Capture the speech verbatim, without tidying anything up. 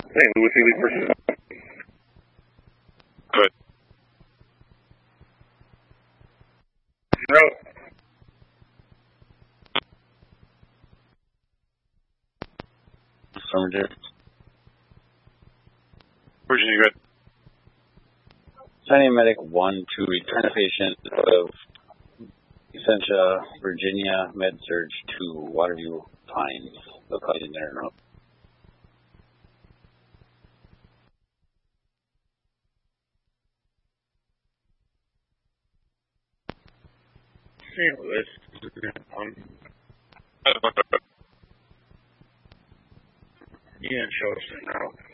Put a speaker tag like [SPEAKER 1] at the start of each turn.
[SPEAKER 1] Saint Louis Elite Personnel.
[SPEAKER 2] Good.
[SPEAKER 1] No.
[SPEAKER 3] Summer
[SPEAKER 2] Virginia, good.
[SPEAKER 3] Signing medic one to return a patient of Essentia, Virginia, Med Surge to Waterview Pines. Look how in there now.
[SPEAKER 1] Saint Louis. Um,
[SPEAKER 2] That's about that.
[SPEAKER 1] you didn't show us it now.